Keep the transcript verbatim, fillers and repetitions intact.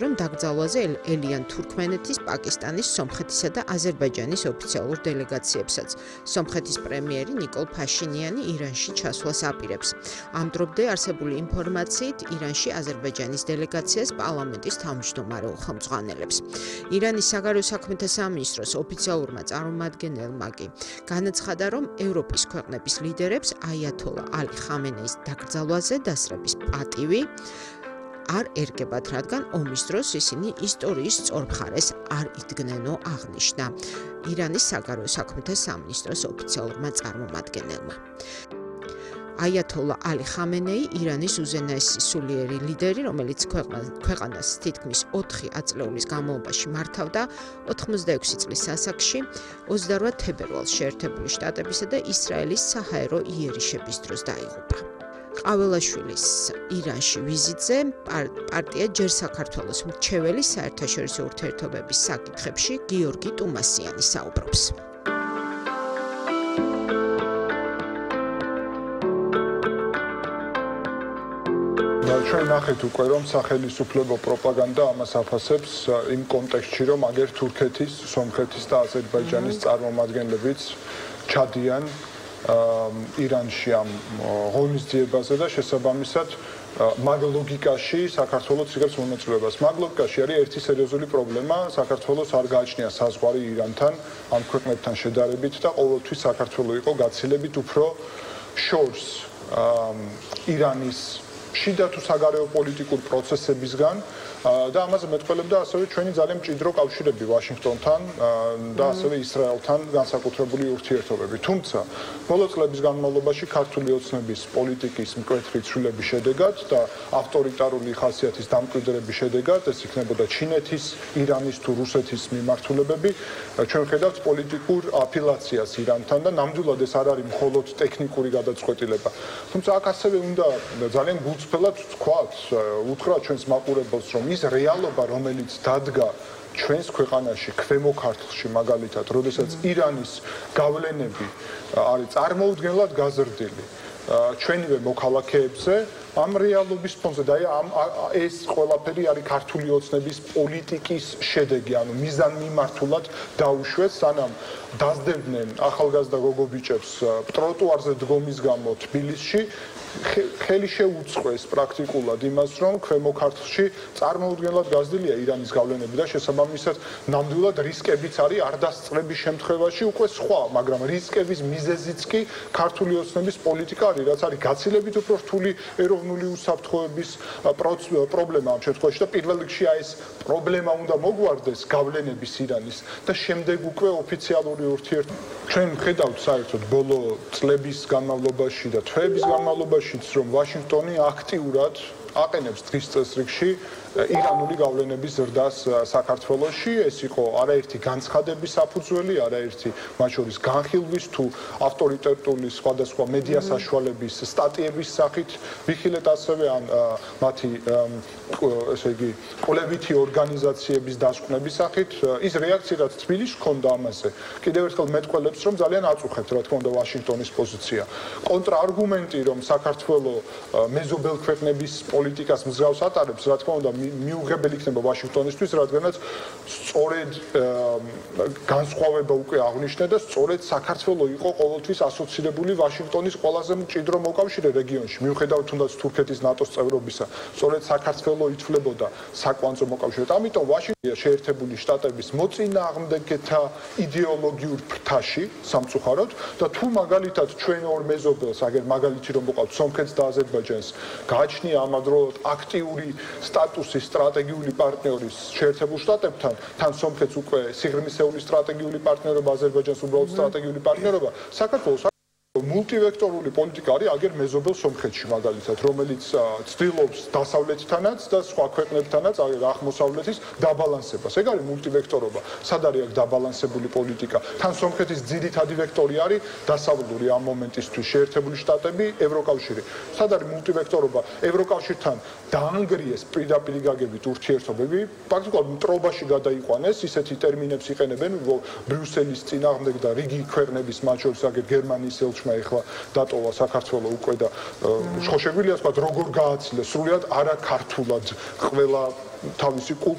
რომ დაკრძალვაზე ელიან თურქმენეთის, პაკისტანის, სომხეთისა და აზერბაიჯანის ოფიციალურ დელეგაციებსაც. სომხეთის პრემიერი ნიკოლ ფაშინიანი ირანში ჩასვლას აპირებს. ამ დრომდე არსებული ინფორმაციით ირანში აზერბაიჯანის დელეგაციას პარლამენტის თავმჯდომარე უხელმძღვანელებს. ირანის საგარეო საქმეთა სამინისტროს ოფიციალურმა წარმომადგენელმა კი განაცხადა, რომ ევროპის ქვეყნების ლიდერებს აიათოლა ალი ხამენეის დაკრძალვაზე დასწრების პატივი არ ერგებათ, რადგან ომის დროს ისინი ისტორიის სწორ მხარეს არ იდგნენო, აღნიშნა ირანის საგარეო საქმეთა სამინისტროს ოფიციალურმა წარმომადგენელმა. აიათოლა ალი ხამენეი ირანის უზენაესი სულიერი ლიდერი, რომელიც ქვეყანას თითქმის ოთხი ათწლეულის განმავლობაში მართავდა ოთხმოცდაექვსი წლის ასაკში, ოცდაორ თებერვალს შეერთებული შტატებისა და ისრაელის საჰაერო იერიშების დროს დაიღუპა. ყაველაშვილის ირანში ვიზიტზე პარტია ჯერ საქართველოს მრჩეველი საერთაშორისო ურთიერთობების საკითხებში გიორგი ტუმასიანი საუბრობს. ჩვენ ნახეთ უკვე რომ სახელმწიფო პროპაგანდა ამას აფასებს იმ კონტექსტში რომ აგერ თურქეთის, სომხეთის და აზერბაიჯანის წარმომადგენლებიც ჩადიან ირანში ამ ღონისძიებაზე და შესაბამისად მაგ ლოგიკაში საქართველოს იღებს მონაწილეობას. მაგ ლოგიკაში არის ერთი სერიოზული პრობლემა, საქართველოს არ გააჩნია საზღვარი ირანთან, ამ ქვეყნებთან შედარებით და ყოველთვის საქართველოს იყო გაცილებით უფრო შორს ირანის შიდა თუ საგარეო პოლიტიკურ პროცესებისგან და ამაზე მეტყველებდა ასევე ჩვენი ძალიან მჭიდრო კავშირები ვაშინგტონთან და ასევე ისრაელთან განსაკუთრებული ურთიერთობები. თუმცა ბოლო წლების განმავლობაში ქართული ოცნების პოლიტიკის მკვეთრი ცვლილების შედეგად და ავტორიტარული ხასიათის დამკვიდრების შედეგად ეს იქნებოდა ჩინეთის, ირანის თუ რუსეთის მიმართულებები, ჩვენ ხედავთ პოლიტიკურ აფილაციას ირანთან და ნამდვილად ეს არ არის მხოლოდ ტექნიკური გადაწყვეტილება. თუმცა აქ ასევე უნდა ძალიან გულწრფელად ვთქვათ, უთხრათ ჩვენს მაყურებელს, რომ ის რეალობა, რომელიც დადგა ჩვენს ქვეყანაში, ქვემო ქართლში მაგალითად, როდესაც ირანის გავლენები არის წარმოუდგენლად გაზრდილი ჩვენივე მოქალაქეებზე, ამ რეალობის ფონზე და ამ ეს ყველაფერი არის ქართული ოცნების პოლიტიკის შედეგი, ანუ მიზანმიმართულად დაუშვეს, სანამ დასდებდნენ ახალგაზრდა გოგობიჭებს ტროტუარზე დგომის გამო თბილისში, ხელი შეუწყეს პრაქტიკულად იმას, რომ ქვემო ქართლში წარმოუდგენლად გაზრდილია ირანის გავლენები და შესაბამისად ნამდვილად რისკებიც არის არ დასწრების შემთხვევაში უკვე სხვა, მაგრამ რისკების მიზეზიც კი ქართული ოცნების პოლიტიკა არის, რაც არის გაცილებით უფრო რთული ეროვნული უსაფრთხოების პრობლემა ამ შემთხვევაში და პირველ რიგში ეს პრობლემა უნდა მოგვარდეს გავლენების ირანის და შემდეგ უკვე ოფიციალური ურთიერთობა. ჩვენ ვხედავთ საერთოდ ბოლო წლების განმავლობაში და თვეების განმავლობაშიც, რომ ვაშინგტონი აქტიურად აყენებს დღის წესრიგში ირანული გავლენების ზრდას საქართველოში. ეს იყო არაერთი განცხადების საფუძველი, არაერთი მათ შორის განხილვის თუ ავტორიტეტული სხვადასხვა მედია საშუალების სტატიების სახით, ვიხილეთ ასევე ან მათი ესე იგი კოლევითი ორგანიზაციების დასკვნების სახით. ის რეაქცია, რაც თბილისში ჰქონდა ამაზე, კიდევ ერთხელ მეტყველებს, რომ ძალიან აწუხებთ, რა თქმა უნდა, ვაშინგტონის პოზიცია. კონტრაარგუმენტი, რომ საქართველოს მეზობელ ქვეყნების პოლიტიკას მსგავს ატარებს, რა თქმა უნდა, მიუღებელი იქნება ვაშინგტონისთვის, რადგანაც სწორედ განსხვავება უკვე აღნიშნა და სწორედ საქართველოს იყო ყოველთვის ასოცირებული ვაშინგტონის ყველაზე მჭიდრო მოკავშირე რეგიონში. მიუხედავად თუნდაც თურქეთის ნატოს წევრობისა, სწორედ საქართველოს ითვლებოდა საკვანძო მოკავშირედ. ამიტომ ვაშინგტონია შეერთებული შტატების მოწინააღმდეგეთა იდეოლოგიურ ფრთაში სამწუხაროდ და თუ მაგალითად ჩვენ ორ მეზობელს, აგერ მაგალითი რომ მოყავთ სომხეთს და აზერბაიჯანს, გააჩნია ამავდროულად აქტიური სტატუსი სტრატეგიული პარტნიორის შეერთებულ შტატებთან, თან სომხეთს უკვე სიღრმისეული სტრატეგიული პარტნიორობა, აზერბაიჯანს უბრალოდ სტრატეგიული პარტნიორობა, საქართველოს მულტივექტორული პოლიტიკა არის აგერ მეზობელ სომხეთში მაგალითად, რომელიც ცდილობს დასავლეთთანაც და სხვა ქვეყნებთანაც, აგერ აღმოსავლეთის დაბალანსებას. ეგ არის მულტივექტორობა. სად არის აქ დაბალანსებული პოლიტიკა? თან სომხეთის ძირითადი ვექტორი არის დასავლური ამ მომენტისთვის შეერთებული შტატები, ევროკავშირი. სად არის მულტივექტორობა? ევროკავშირთან დაანგრიეს პირდაპირ გაგებით ურთიერთობები, პრაქტიკულად მტრობაში გადაიყვანეს, ისეთი ტერმინებს იყენებენ ბრიუსელის წინააღმდეგ და რიგი ქვეყნების, მათ შორის აგერ გერმანიის ელჩმა ეხლა დატოვა საქართველოს უკვე და ხო შეგვიძლია თქვა როგორ გააცილეს სრულიად არა ქართულად ყველა თავისი